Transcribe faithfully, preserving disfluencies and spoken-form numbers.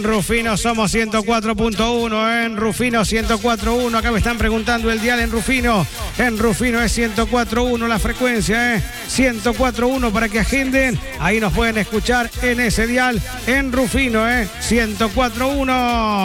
Rufino somos ciento cuatro punto uno, en Rufino ciento cuatro punto uno. Acá me están preguntando el dial en Rufino. En Rufino es ciento cuatro punto uno la frecuencia, ¿eh? ciento cuatro punto uno para que agenden. Ahí nos pueden escuchar en ese dial en Rufino, ¿eh? ciento cuatro punto uno.